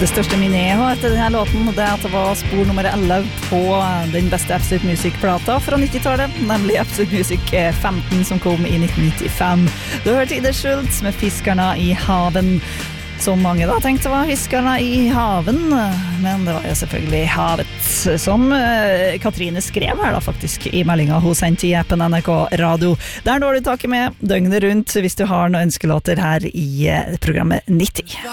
Det største minnet jeg har etter denne låten, det at det var spor nummer 11 på den beste Absolute Music-plata fra 90-tallet, nemlig Absolute Music 15 som kom i 1995. Du har hørt Ida Schultz med Fiskarna i haven, som mange da tenkte var Fiskarna i haven, men det var jo selvfølgelig havet, som Katrine skrev her da faktisk i meldingen hun sendte i appen NRK Radio. Der når du taket med døgnet rundt hvis du har noen ønskelåter her i programmet 90.